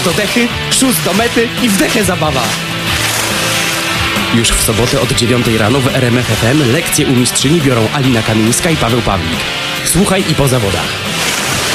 do dechy, szóst do mety i w dechę zabawa. Już w sobotę od 9 rano w RMF FM lekcje u mistrzyni biorą Alina Kamińska i Paweł Pawlik. Słuchaj i po zawodach.